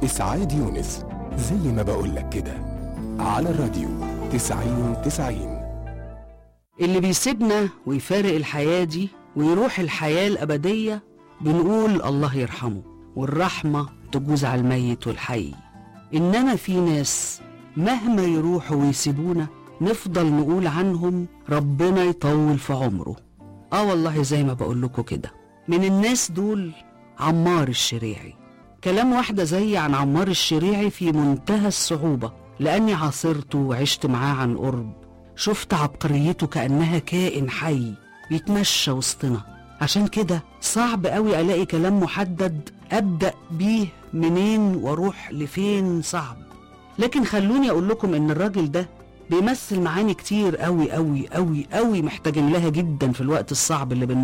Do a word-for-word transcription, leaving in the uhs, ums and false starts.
إسعاد يونس، زي ما بقولك كده، على الراديو تسعين تسعين. اللي بيسيبنا ويفارق الحياة دي ويروح الحياة الأبدية بنقول الله يرحمه والرحمة تجوز على الميت والحي. إنما في ناس مهما يروحوا ويسيبونا نفضل نقول عنهم ربنا يطول في عمره. آه والله زي ما بقول لكم كده. من الناس دول عمار الشريعي. كلام واحدة زي عن عمار الشريعي في منتهى الصعوبة، لأني عاصرته وعشت معاه عن قرب. شفت عبقريته كأنها كائن حي بيتمشى وسطنا. عشان كده صعب قوي ألاقي كلام محدد أبدأ بيه منين واروح لفين، صعب. لكن خلوني أقول لكم إن الراجل ده بيمثل معاني كتير قوي قوي قوي قوي محتاجين لها جدا في الوقت الصعب اللي بن